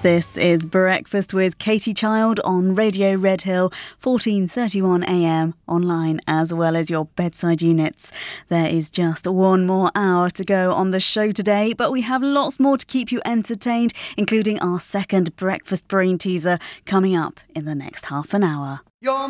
This is Breakfast with Katie Child on Radio Redhill, 1431 AM, online as well as your bedside units. There is just one more hour to go on the show today, but we have lots more to keep you entertained, including our second breakfast brain teaser coming up in the next half an hour.